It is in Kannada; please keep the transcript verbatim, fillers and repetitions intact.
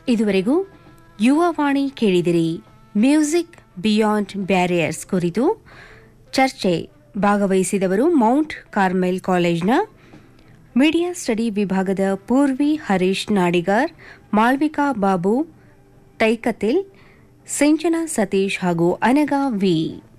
ಇದುವರೆಗೂ ಯುವವಾಣಿ ಕೇಳಿದಿರಿ. ಮ್ಯೂಸಿಕ್ ಬಿಯಾಂಡ್ ಬ್ಯಾರಿಯರ್ಸ್ ಕುರಿತು ಚರ್ಚೆ. ಭಾಗವಹಿಸಿದವರು ಮೌಂಟ್ ಕಾರ್ಮೆಲ್ ಕಾಲೇಜ್ನ ಮೀಡಿಯಾ ಸ್ಟಡಿ ವಿಭಾಗದ ಪೂರ್ವಿ ಹರೀಶ್ ನಾಡಿಗಾರ್, ಮಾಳ್ವಿಕಾ ಬಾಬು ತೈಕತಿಲ್, ಸಿಂಚನಾ ಸತೀಶ್ ಹಾಗೂ ಅನಗಾ ವಿ.